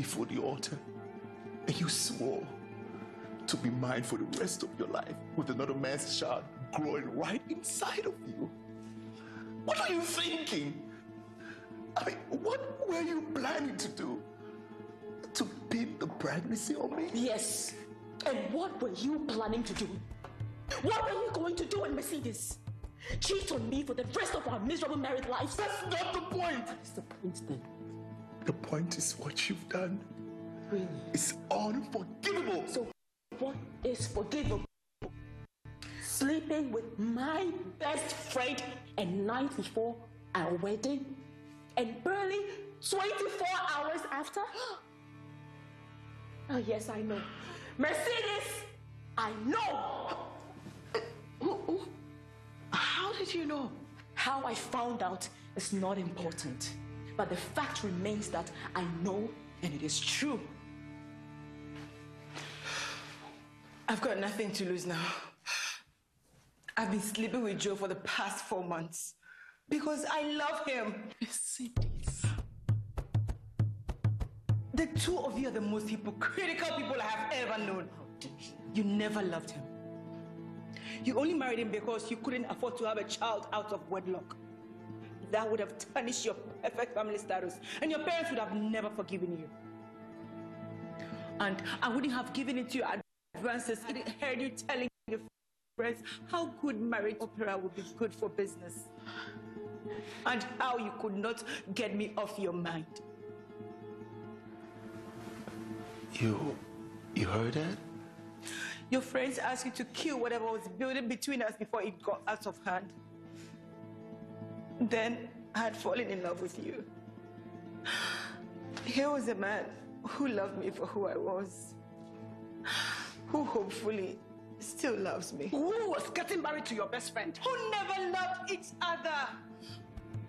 before the altar and you swore to be mine for the rest of your life with another man's child growing right inside of you. What are you thinking? I mean, what were you planning to do? To pin the pregnancy on me? Yes. And what were you planning to do? What were you going to do in Mercedes? Cheat on me for the rest of our miserable married lives? That's not the point. What is the point then? The point is what you've done. Really? It's unforgivable. So what is forgivable? Sleeping with my best friend a night before our wedding and barely 24 hours after? Oh, yes, I know. Mercedes, I know. How did you know? How I found out is not important. But the fact remains that I know, and it is true. I've got nothing to lose now. I've been sleeping with Joe for the past 4 months because I love him. Mercedes. The two of you are the most hypocritical people I have ever known. You never loved him. You only married him because you couldn't afford to have a child out of wedlock. That would have tarnished your perfect family status, and your parents would have never forgiven you. And I wouldn't have given it to you advances. I didn't hear you telling your friends how good marriage opera would be good for business, and how you could not get me off your mind. You heard that? Your friends asked you to kill whatever was building between us before it got out of hand. Then I had fallen in love with you. Here was a man who loved me for who I was, who hopefully still loves me. Who was getting married to your best friend? Who never loved each other.